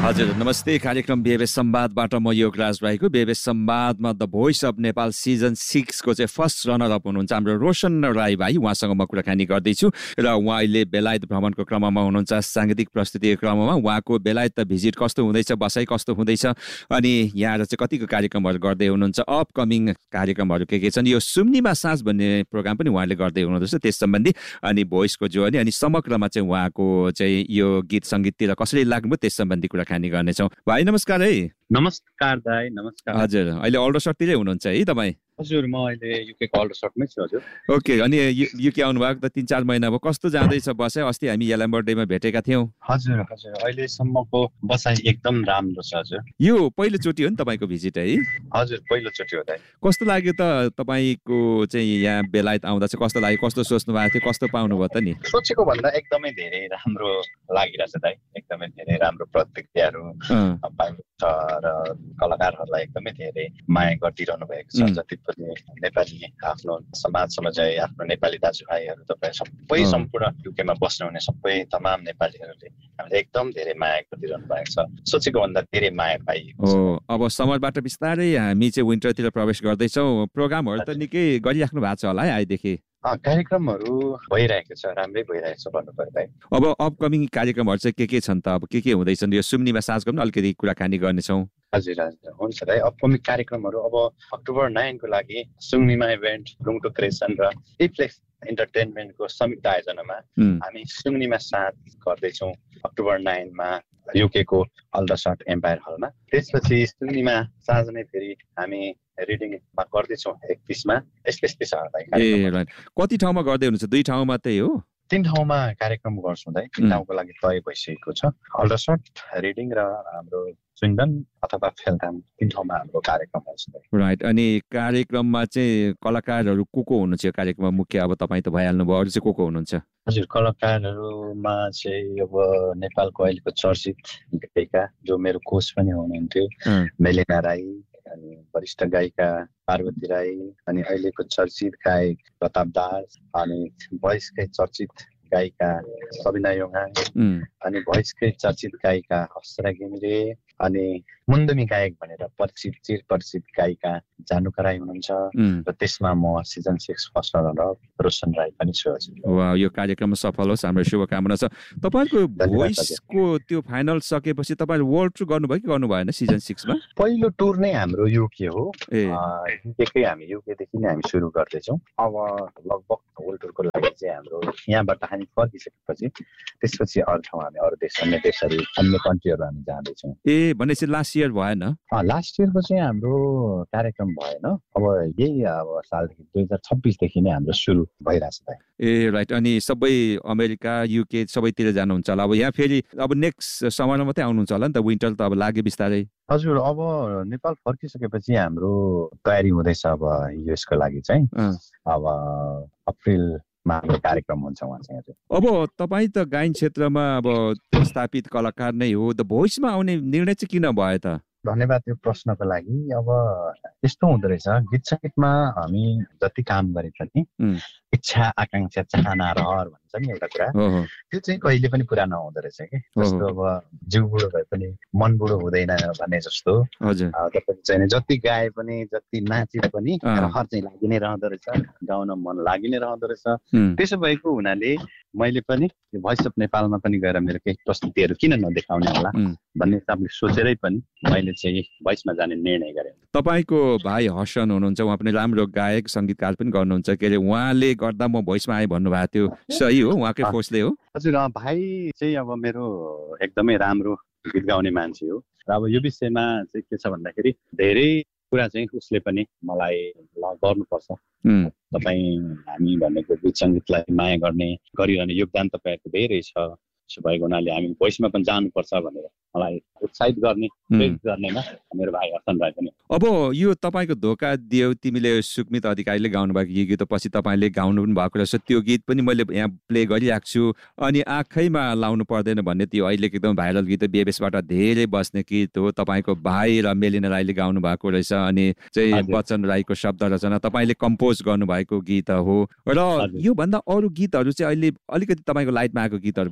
हजुर नमस्ते। कार्यक्रम बेबेस संवादबाट म योगराज राईको। बेबेस संवादमा the voice of Nepal season 6 को चाहिँ फर्स्ट रनर अप हुनुहुन्छ हाम्रो रोशन राई भाइ। उहाँसँग म कुराकानी गर्दैछु र उहाँ अहिले बेलायत भ्रमणको क्रममा हुनुहुन्छ, साङ्गीतिक प्रस्तुतिको क्रममा। उहाँको बेलायत भिजिट कस्तो हुँदैछ, बसाइ कस्तो हुँदैछ, अनि यहाँ चाहिँ कतिको कार्यक्रमहरू गर्दै हुनुहुन्छ, अपकमिङ कार्यक्रमहरू के छन्, यो सुम्निमा साँझ भन्ने प्रोग्राम पनि उहाँले गर्दै हुनुहुँदैछ त्यस सम्बन्धी, अनि भोइसको जोडी अनि समग्रमा चाहिँ उहाँको चाहिँ यो गीत सङ्गीततिर कसरी लाग्नुभयो त्यस सम्बन्धी कुराकानी गर्नेछौँ। भाइ नमस्कार है। नमस्कार दाइ। नमस्कार। हजुर अहिले अल्डरसटतिरै हुनुहुन्छ है तपाईँ? हजुर म अहिले युके को अल्डरसटमै छु। हजुर ओके। अनि युके आउनुभएको त 3-4 महिना भयो, कस्तो जाँदैछ बसाइ? अस्ति हामी यालाम्बर डेमा भेटेका थियौँ। हजुर हजुर अहिलेसम्मको बसाइ एकदम राम्रो छ। हजुर यो पहिलोचोटि हो नि तपाईँको भिजिट है? हजुर पहिलोचोटि हो दाइ। कस्तो लाग्यो त तपाईँको चाहिँ यहाँ बेलायत आउँदा चाहिँ? कस्तो लाग्यो, कस्तो सोच्नु भएको थियो, कस्तो पाउनुभयो त नि? सोचेको भन्दा एकदमै धेरै राम्रो लागिरहेछ दाइ। एकदमै धेरै राम्रो प्रतिक्रियाहरू पाइन्छ र कलाकारहरूलाई एकदमै धेरै माया गरिदिइरहनु भएको छ। जति पनि नेपाली आफ्नो समाज समुदाय, आफ्नो नेपाली दाजुभाइहरू, तपाईँ सबै सम्पूर्ण युकेमा बस्नुहुने सबै तमाम नेपालीहरूले हामीलाई एकदम धेरै माया गरिदिइरहनु भएको छ। सोचेको भन्दा धेरै माया पाइएको छ। अब समरबाट बिस्तारै हामी चाहिँ विन्टरतिर प्रवेश गर्दैछौँ। प्रोग्रामहरू त निकै गरिराख्नु भएको छ होला है आएदेखि? कार्यक्रमहरू भइरहेको छ, राम्रै भइरहेको छ भन्नु पर्दा। अब अपकमिङ कार्यक्रमहरू चाहिँ के छन् त? अब के हुँदैछन्? यो सुम्निमा साँझको पनि अलिकति कुराकानी गर्नेछौँ। हजुर हजुर हुन्छ दाइ। अपकमिङ कार्यक्रमहरू अब अक्टोबर 9 को लागि सुम्निमा इभेन्ट, रुङटो क्रिएसन र इप्लेक्स इन्टरटेनमेन्टको संयुक्त आयोजनामा हामी सुम्निमा साँझ गर्दैछौँ अक्टोबर 9 मा युके को अल्डरसट एम्पायर हलमा। त्यसपछि सुम्निमा साँझ नै फेरि हामी रिडिङमा गर्दैछौँ 31 मा एसएसपी सरलाई। कति ठाउँमा गर्दै हुनुहुन्छ? 2 ठाउँ मात्रै हो? 3 ठाउँमा कार्यक्रम गर्छौँ दाइ। 3 ठाउँको लागि तय भइसकेको छ। अल्डरसट, रिडिङ र हाम्रो स्विन्डन अथवा फेल्टाम 3 ठाउँमा हाम्रो कार्यक्रम हुन्छ। राइट। अनि कार्यक्रममा चाहिँ कलाकारहरू को हुनुहुन्छ? यो कार्यक्रममा मुख्य अब तपाईँ त भइहाल्नु भयो, अरू चाहिँ को हुनुहुन्छ? हजुर कलाकारहरूमा चाहिँ अब नेपालको अहिलेको चर्चित गायिका जो मेरो कोच पनि हुनुहुन्थ्यो, मेलिना राई, अनि वरिष्ठ गायिका पार्वती राई, अनि अहिलेको चर्चित गायक प्रताप दास, अनि भोइसकै चर्चित गायिका सबिना योङाङ, अनि भोइसकै चर्चित गायिका अस्रा घिमिरे, अनि मुन्दुमी गायक भनेर चिर परिचित गायिका जानुका राई हुनुहुन्छ र त्यसमा म season 6 first runner Roshan Rai पनि छु। वाह, यो कार्यक्रम सफल होस्, हाम्रो शुभकामना छ। तपाईँको भोइसको त्यो फाइनल सकेपछि तपाईँ वर्ल्ड टुर गर्नुभयो कि गर्नु भएन सिजन 6 मा? पहिलो टुर नै हाम्रो युके हो। युकेकै हामी युकेदेखि नै हामी सुरु गर्दैछौँ। अब लगभग वर्ल्ड टुरको लागि चाहिँ हाम्रो यहाँबाट हामी फर्किसकेपछि त्यसपछि अरू ठाउँ हामी अरू देश, अन्य देशहरू, अन्य कन्ट्रीहरू हामी जाँदैछौँ। भनेपछि लास्ट इयर भएन? लास्ट इयरको चाहिँ हाम्रो कार्यक्रम भएन। अब यही अब सालदेखि 2026 देखि नै हाम्रो सुरु भइरहेछ। राइट। अनि सबै अमेरिका, युके सबैतिर जानुहुन्छ होला? अब यहाँ फेरि अब नेक्स्ट समरमा मात्रै आउनुहुन्छ होला नि त? विन्टर त अब लाग्यो बिस्तारै। हजुर अब नेपाल फर्किसकेपछि हाम्रो तयारी हुँदैछ अब युएसको लागि चाहिँ। अब अप्रिलमा हाम्रो कार्यक्रम हुन्छ उहाँसँग चाहिँ। अब तपाईँ त गायन क्षेत्रमा अब स्थापित कलाकार नै हो, द भोइसमा आउने निर्णय चाहिँ किन भयो त? धन्यवाद यो प्रश्नको लागि। अब यस्तो हुँदो रहेछ, गीत सङ्गीतमा हामी जति काम गरे पनि इच्छा, आकांक्षा, चाहना, रहर भन्छ नि एउटा कुरा, त्यो चाहिँ कहिले पनि पुरा नहुँदो रहेछ कि। जस्तो अब जिउ बुढो भए पनि मन बुढो हुँदैन भन्ने जस्तो तपाईँ चाहिँ जति गाए पनि जति नाचे पनि रहर चाहिँ लागि नै रहँदो रहेछ, गाउन मन लागि नै रहँदो रहेछ। त्यसो भएको हुनाले मैले पनि भोइस अफ नेपालमा पनि गएर मेरो केही प्रस्तुतिहरू किन नदेखाउने होला भन्ने हिसाबले सोचेरै पनि मैले चाहिँ भोइसमा जाने निर्णय गरेँ। तपाईँको भाइ हसन हुनुहुन्छ, उहाँ पनि राम्रो गायक सङ्गीतकार पनि गर्नुहुन्छ, के अरे उहाँले गर्दा म भोइसमा आएँ भन्नुभएको थियो, सही हो? उहाँकै फोर्सले हो? हजुर भाइ चाहिँ अब मेरो एकदमै राम्रो गीत गाउने मान्छे हो र अब यो विषयमा चाहिँ के छ भन्दाखेरि धेरै कुरा चाहिँ उसले पनि मलाई गर्नुपर्छ। तपाईँ हामी भनेको गीत सङ्गीतलाई माया गरिरहने योगदान तपाईँहरूको धेरै छ। त्यसो भएको हुनाले हामी भोइसमा पनि जानुपर्छ भनेर मलाई उत्साहित गर्ने, प्रेरित गर्नेमा मेरो भाइ हसन राई पनि। अब यो तपाईँको धोका दियो तिमीले सुकमित अधिकारीले गाउनु भएको यो गीत पछि तपाईँले गाउनु पनि भएको रहेछ, त्यो गीत पनि मैले यहाँ प्ले गरिरहेको छु। अनि आँखैमा लाउनु पर्दैन भन्ने त्यो अहिलेको एकदम भाइरल गीत, बेबेसबाट धेरै बस्ने गीत हो, तपाईँको भाइ र मेलिना राईले गाउनु भएको रहेछ। अनि चाहिँ बच्चन राईको शब्द रचना तपाईँले कम्पोज गर्नुभएको गीत हो। र योभन्दा अरू गीतहरू चाहिँ अहिले अलिकति तपाईँको लाइटमा आएको गीतहरू भनिदिनुहोस्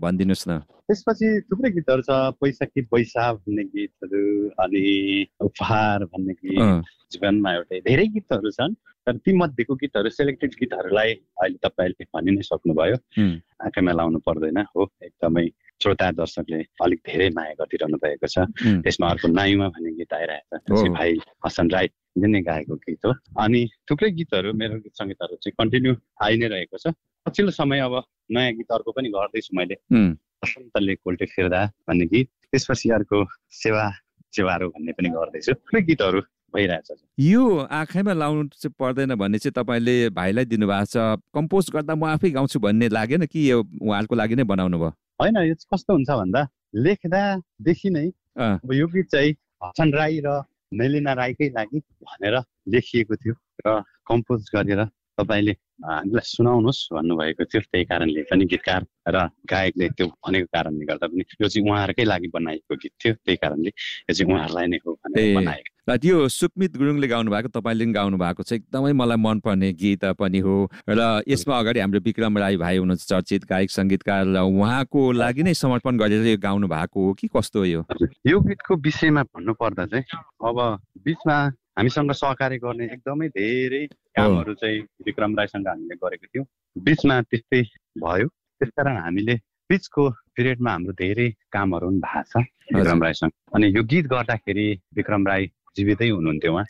भन्नुहोस् न। त्यसपछि थुप्रै गीतहरू छ, पैसा कि पैसा भन्ने गीतहरू, अनि उपहार भन्ने गीत, जीवनमा एउटै, धेरै गीतहरू छन्। तर ती मध्येको गीतहरू, सेलेक्टेड गीतहरूलाई अहिले तपाईँले भनि नै सक्नुभयो, आँखामा लाउनु पर्दैन हो। एकदमै श्रोता दर्शकले अलिक धेरै माया गरिरहनु भएको छ। त्यसमा अर्को नायुमा भन्ने गीत आइरहेको छ, भाइ हसन राई ने गाएको गीत हो। अनि थुप्रै गीतहरू, मेरो गीत सङ्गीतहरू चाहिँ कन्टिन्यू आइ नै रहेको छ। पछिल्लो समय अब नयाँ गीत अर्को पनि गर्दैछु मैले, बसन्तले कोल्टे फिर्दा भन्ने गीत। त्यसपछि अर्को सेवा सेवारो भन्ने पनि गर्दैछु। थुप्रै गीतहरू भइरहेछ। यो आँखामा लाउनु चाहिँ पर्दैन भन्ने चाहिँ तपाईँले भाइलाई दिनुभएको छ, कम्पोज गर्दा म आफै गाउँछु भन्ने लागेन कि यो उहाँहरूको लागि नै बनाउनु भयो? होइन, यो कस्तो हुन्छ भन्दा लेख्दादेखि नै अब यो गीत चाहिँ हसन राई र मेलिना राईकै लागि भनेर लेखिएको थियो र कम्पोज गरेर तपाईँले हामीलाई सुनाउनुहोस् भन्नुभएको थियो। त्यही कारणले पनि गीतकार र गायकले त्यो भनेको कारणले गर्दा पनि यो चाहिँ उहाँहरूकै लागि बनाएको गीत थियो। त्यही कारणले यो चाहिँ उहाँहरूलाई नै हो भनेर बनाएको। र त्यो सुकमित गुरुङले गाउनु भएको, तपाईँले पनि गाउनु भएको चाहिँ एकदमै मलाई मनपर्ने गीत पनि हो। र यसमा अगाडि हाम्रो विक्रम राई भाइ हुनुहुन्छ, चर्चित गायक सङ्गीतकार, र उहाँको लागि नै समर्पण गरेर यो गाउनु भएको हो कि कस्तो हो? यो गीतको विषयमा भन्नुपर्दा चाहिँ अब बिचमा हामीसँग सहकार्य गर्ने एकदमै धेरै कामहरू चाहिँ विक्रम राईसँग हामीले गरेको थियौँ। बिचमा त्यस्तै भयो, त्यसकारण हामीले बिचको पिरियडमा हाम्रो धेरै कामहरू पनि भएको छ विक्रम राईसँग। अनि यो गीत गर्दाखेरि विक्रम राई जीवितै हुनुहुन्थ्यो उहाँ।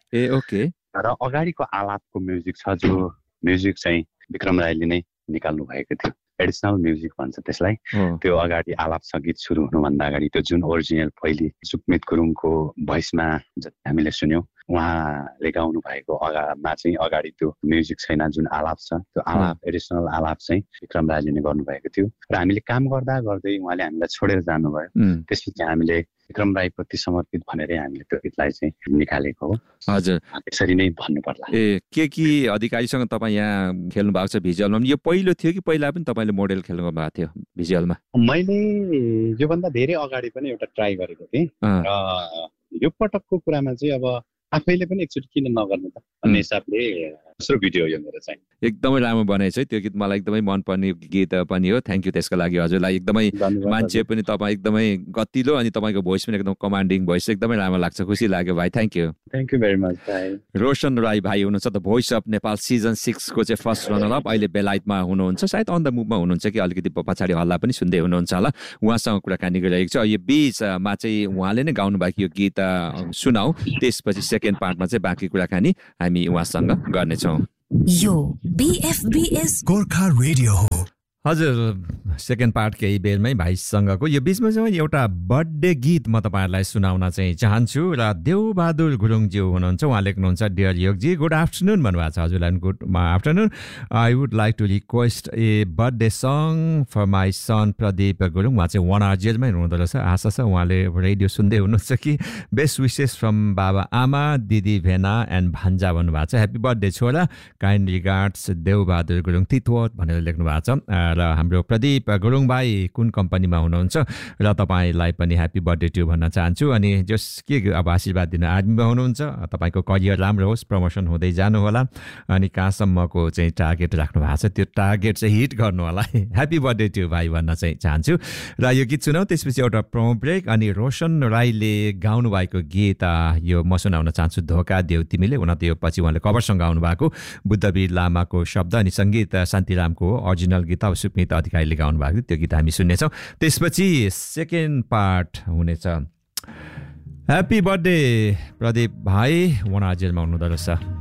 र अगाडिको आलापको म्युजिक छ, जो म्युजिक चाहिँ विक्रम राईले नै निकाल्नु भएको थियो। एडिसनल म्युजिक भन्छ त्यसलाई। त्यो अगाडि आलाप छ, गीत सुरु हुनुभन्दा अगाडि त्यो जुन ओरिजिनल पहिले सुकमित गुरुङको भोइसमा जति हामीले सुन्यौँ, उहाँले गाउनु भएको मा चाहिँ अगाडि त्यो म्युजिक छैन, जुन आलाप छ त्यो आलाप, एडिसनल आलाप चाहिँ विक्रम राईले नै गर्नुभएको थियो। र हामीले काम गर्दा गर्दै उहाँले हामीलाई छोडेर जानुभयो। त्यसपछि हामीले विक्रम राईप्रति समर्पित भनेरै हामीले त्यो गीतलाई चाहिँ निकालेको हो। हजुर, त्यसरी नै भन्नु पर्ला। के अधिकारीसँग तपाईँ यहाँ खेल्नु भएको छ भिजुअलमा? यो पहिलो थियो कि पहिला पनि तपाईँले मोडेल खेल्नु भएको थियो भिजुअलमा? मैले योभन्दा धेरै अगाडि पनि एउटा ट्राई गरेको थिएँ। र यो पटकको कुरामा चाहिँ अब आफैले पनि एकचोटि किन नगर्नु त भन्ने हिसाबले दोस्रो भिडियो यो मेरो चाहिँ। एकदमै राम्रो बनाएछ है त्यो गीत, मलाई एकदमै मनपर्ने गीत पनि हो। थ्याङ्क यू त्यसको लागि हजुरलाई। एकदमै मान्छे पनि तपाईँ एकदमै गतिलो, अनि तपाईँको भोइस पनि एकदम कमान्डिङ भोइस, एकदमै राम्रो लाग्छ। खुसी लाग्यो भाइ, thank you. Thank you very much भाइ। रोशन राई भाइ हुनुहुन्छ the voice of Nepal season 6 को चाहिँ फर्स्ट रनर अप, अहिले बेलायतमा हुनुहुन्छ, सायद अन द मुभमा हुनुहुन्छ कि अलिकति पछाडि हल्ला पनि सुन्दै हुनुहुन्छ होला। उहाँसँग कुराकानी गरिरहेको छ। यो बिचमा चाहिँ उहाँले नै गाउनु भएको यो गीत सुनाऊ, त्यसपछि सेकेन्ड पार्टमा चाहिँ बाँकी कुराकानी हामी उहाँसँग गर्नेछौँ। यो BFBS गोर्खा रेडियो हो। हजुर, सेकेन्ड पार्ट केही बेरमै भाइसँगको। यो बिचमा चाहिँ एउटा बर्थडे गीत म तपाईँहरूलाई सुनाउन चाहिँ चाहन्छु। र देवबहादुर गुरुङज्यू हुनुहुन्छ, उहाँ लेख्नुहुन्छ, डियर योगजी गुड आफ्टरनुन भन्नुभएको छ। हजुरलाई good afternoon. I would like to request A birthday song for my सन प्रदीप गुरुङ। उहाँ चाहिँ 1 hour जेलमै हुनुहुँदो रहेछ, आशा छ उहाँले रेडियो सुन्दै हुनुहुन्छ कि। बेस्ट विसेस फ्रम बाबा आमा, दिदी भेना एन्ड भान्जा भन्नुभएको छ। ह्याप्पी बर्थडे छोरा, काइन्ड रिगार्ड्स देवबहादुर गुरुङ तितवत भनेर लेख्नु भएको छ। र हाम्रो प्रदीप गुरुङ भाइ कुन कम्पनीमा हुनुहुन्छ, र तपाईँलाई पनि ह्याप्पी बर्थडे टु भन्न चाहन्छु। अनि जस के अब आशीर्वाद दिन आर्मीमा हुनुहुन्छ, तपाईँको करियर राम्रो होस्, प्रमोसन हुँदै जानु होला, अनि कहाँसम्मको चाहिँ टार्गेट राख्नु भएको छ त्यो टार्गेट चाहिँ हिट गर्नु होला। ह्याप्पी बर्थडे टु भाइ भन्न चाहिँ चाहन्छु। र यो गीत सुनाऊ, त्यसपछि एउटा प्रोमो ब्रेक, अनि रोशन राईले गाउनु भएको गीत यो म सुनाउन चाहन्छु, धोका देऊ तिमीले। हुन त यो पछि उहाँले कभरसँग गाउनु भएको बुद्धवीर लामाको शब्द अनि सङ्गीत शान्तिरामको ओरिजिनल गीत सुकमित अधिकारीले गाउनु भएको त्यो गीत हामी सुन्नेछौँ। त्यसपछि सेकेन्ड पार्ट हुनेछ। ह्याप्पी बर्थडे प्रदीप भाइ, 1 hour जेलमा हुनुहुँदो रहेछ।